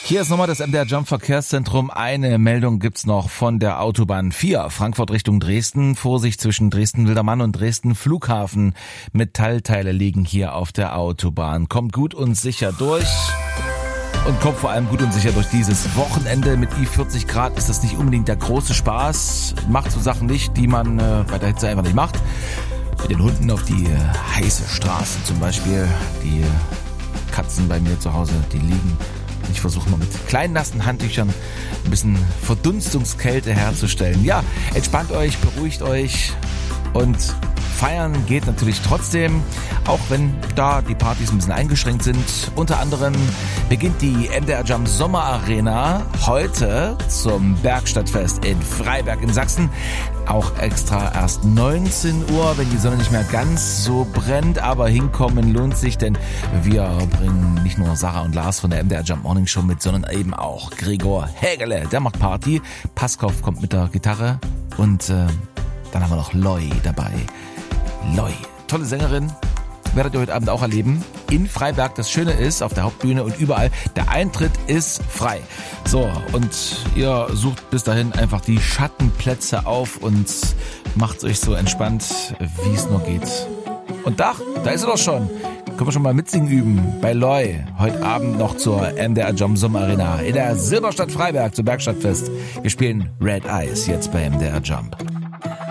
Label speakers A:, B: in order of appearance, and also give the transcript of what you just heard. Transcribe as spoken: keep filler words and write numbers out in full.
A: Hier ist nochmal das M D R Jump Verkehrszentrum. Eine Meldung gibt's noch von der Autobahn vier, Frankfurt Richtung Dresden. Vorsicht zwischen Dresden-Wildermann und Dresden-Flughafen. Metallteile liegen hier auf der Autobahn. Kommt gut und sicher durch. Und kommt vor allem gut und sicher durch dieses Wochenende. Mit I vierzig Grad ist das nicht unbedingt der große Spaß. Macht so Sachen nicht, die man äh, bei der Hitze einfach nicht macht. Mit den Hunden auf die äh, heiße Straße zum Beispiel. Die äh, Katzen bei mir zu Hause, die liegen. Ich versuche mal mit kleinen nassen Handtüchern ein bisschen Verdunstungskälte herzustellen. Ja, entspannt euch, beruhigt euch und feiern geht natürlich trotzdem, auch wenn da die Partys ein bisschen eingeschränkt sind. Unter anderem beginnt die M D R Jump Sommerarena heute zum Bergstadtfest in Freiberg in Sachsen. Auch extra erst neunzehn Uhr, wenn die Sonne nicht mehr ganz so brennt. Aber hinkommen lohnt sich, denn wir bringen nicht nur Sarah und Lars von der M D R Jump Morning Show mit, sondern eben auch Gregor Hägele. Der macht Party. Paskow kommt mit der Gitarre und äh, dann haben wir noch Loi dabei. Loi, tolle Sängerin, werdet ihr heute Abend auch erleben. In Freiberg, das Schöne ist, auf der Hauptbühne und überall, der Eintritt ist frei. So, und ihr sucht bis dahin einfach die Schattenplätze auf und macht euch so entspannt, wie es nur geht. Und da, da ist er doch schon. Können wir schon mal mitsingen üben bei Loi. Heute Abend noch zur M D R Jump Sommerarena in der Silberstadt Freiberg zum Bergstadtfest. Wir spielen Red Eyes jetzt bei M D R Jump.